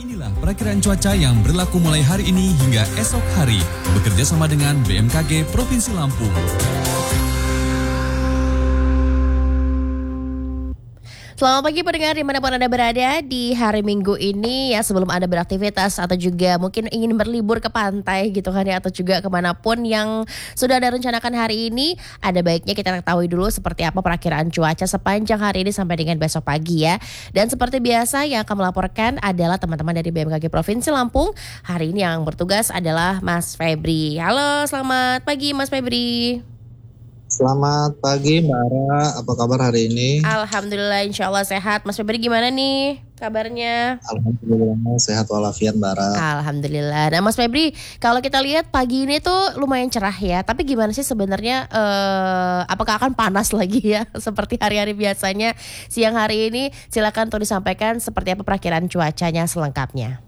Inilah perakiraan cuaca yang berlaku mulai hari ini hingga esok hari, bekerja sama dengan BMKG Provinsi Lampung. Selamat pagi pendengar dimanapun Anda berada di hari Minggu ini ya, sebelum Anda beraktivitas atau juga mungkin ingin berlibur ke pantai gitu kan ya, atau juga kemanapun yang sudah Anda rencanakan hari ini, ada baiknya kita ketahui dulu seperti apa perakiraan cuaca sepanjang hari ini sampai dengan besok pagi ya. Dan seperti biasa yang akan melaporkan adalah teman-teman dari BMKG Provinsi Lampung. Hari ini yang bertugas adalah Mas Febri. Halo, selamat pagi Mas Febri. Selamat pagi Mbak Ara, apa kabar hari ini? Alhamdulillah, insya Allah sehat. Mas Febri gimana nih kabarnya? Alhamdulillah sehat walafiat Mbak Ara. Alhamdulillah. Nah Mas Febri, kalau kita lihat pagi ini tuh lumayan cerah ya. Tapi gimana sih sebenarnya, apakah akan panas lagi ya seperti hari-hari biasanya? Siang hari ini silakan tuh disampaikan seperti apa perakiraan cuacanya selengkapnya.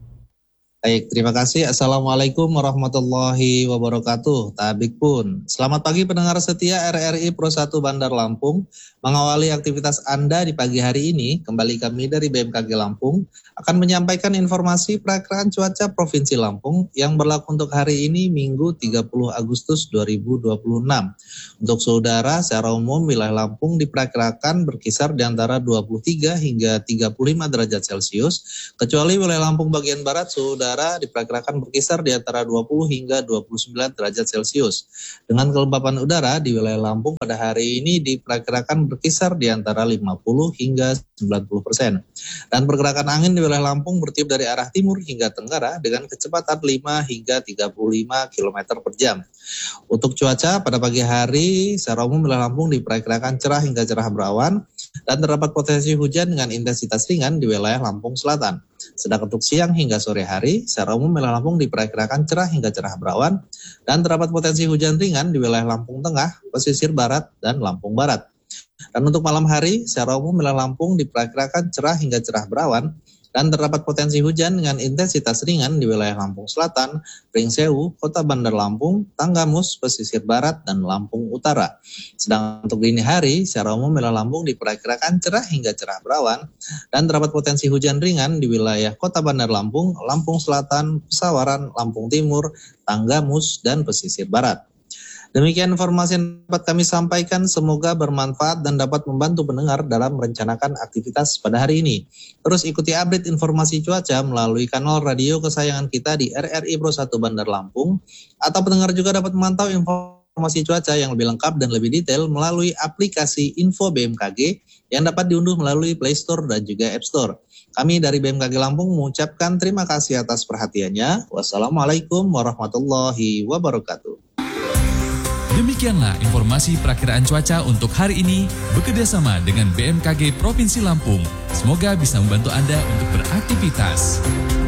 Baik, terima kasih. Assalamualaikum warahmatullahi wabarakatuh. Tabik pun. Selamat pagi pendengar setia RRI Pro 1 Bandar Lampung. Mengawali aktivitas Anda di pagi hari ini, kembali kami dari BMKG Lampung akan menyampaikan informasi perakiraan cuaca Provinsi Lampung yang berlaku untuk hari ini Minggu 30 Agustus 2026. Untuk saudara, secara umum wilayah Lampung diperkirakan berkisar di antara 23 hingga 35 derajat Celcius, kecuali wilayah Lampung bagian barat saudara diperkirakan berkisar di antara 20 hingga 29 derajat Celcius. Dengan kelembapan udara di wilayah Lampung pada hari ini diperkirakan berkisar di antara 50 hingga 90%. Dan pergerakan angin di wilayah Lampung bertiup dari arah timur hingga tenggara dengan kecepatan 5 hingga 35 km per jam. Untuk cuaca pada pagi hari secara umum wilayah Lampung diperkirakan cerah hingga cerah berawan dan terdapat potensi hujan dengan intensitas ringan di wilayah Lampung Selatan. Sedang untuk siang hingga sore hari, secara umum wilayah Lampung diperkirakan cerah hingga cerah berawan dan terdapat potensi hujan ringan di wilayah Lampung Tengah, pesisir barat, dan Lampung Barat. Dan untuk malam hari, secara umum wilayah Lampung diperkirakan cerah hingga cerah berawan dan terdapat potensi hujan dengan intensitas ringan di wilayah Lampung Selatan, Pringsewu, Kota Bandar Lampung, Tanggamus, pesisir barat, dan Lampung Utara. Sedang untuk dini hari, secara umum wilayah Lampung diperkirakan cerah hingga cerah berawan dan terdapat potensi hujan ringan di wilayah Kota Bandar Lampung, Lampung Selatan, Pesawaran, Lampung Timur, Tanggamus, dan pesisir barat. Demikian informasi yang dapat kami sampaikan, semoga bermanfaat dan dapat membantu pendengar dalam merencanakan aktivitas pada hari ini. Terus ikuti update informasi cuaca melalui kanal radio kesayangan kita di RRI Pro 1 Bandar Lampung, atau pendengar juga dapat memantau informasi cuaca yang lebih lengkap dan lebih detail melalui aplikasi Info BMKG yang dapat diunduh melalui Play Store dan juga App Store. Kami dari BMKG Lampung mengucapkan terima kasih atas perhatiannya. Wassalamualaikum warahmatullahi wabarakatuh. Demikianlah informasi perakiraan cuaca untuk hari ini bekerjasama dengan BMKG Provinsi Lampung. Semoga bisa membantu Anda untuk beraktivitas.